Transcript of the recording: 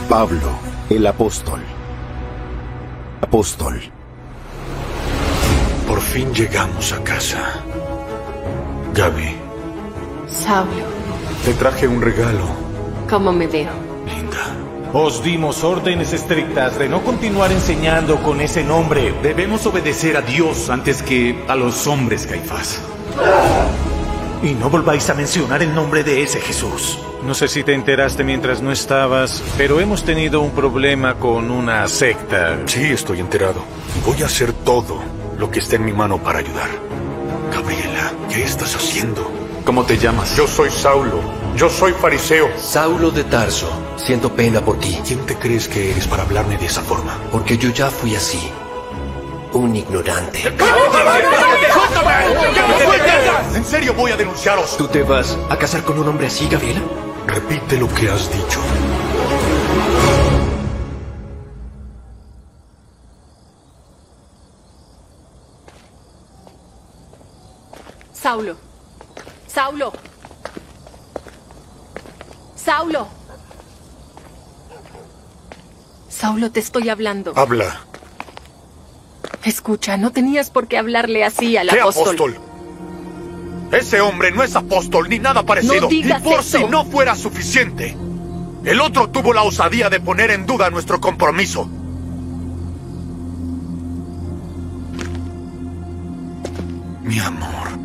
Pablo, el apóstol. Apóstol. Por fin llegamos a casa. Gaby. Saulo. Te traje un regalo. ¿Cómo me veo? Linda. Os dimos órdenes estrictas de no continuar enseñando con ese nombre. Debemos obedecer a Dios antes que a los hombres, Caifás. Y no volváis a mencionar el nombre de ese Jesús. No sé si te enteraste mientras no estabas, pero hemos tenido un problema con una secta. Sí, estoy enterado. Voy a hacer todo lo que esté en mi mano para ayudar. Gabriela, ¿qué estás haciendo? ¿Cómo te llamas? Yo soy Saulo. Yo soy fariseo. Saulo de Tarso, siento pena por ti. ¿Quién te crees que eres para hablarme de esa forma? Porque yo ya fui así. Un ignorante. En serio voy a denunciaros. ¿Tú te vas a casar con un hombre así, Gabriela? Repite lo que has dicho. Saulo. Saulo. Saulo. Saulo, te estoy hablando. Habla. Escucha, no tenías por qué hablarle así al ¿Qué apóstol. apóstol? Ese hombre no es apóstol ni nada parecido. No digas y por eso. si no fuera suficiente, el otro tuvo la osadía de poner en duda nuestro compromiso. Mi amor,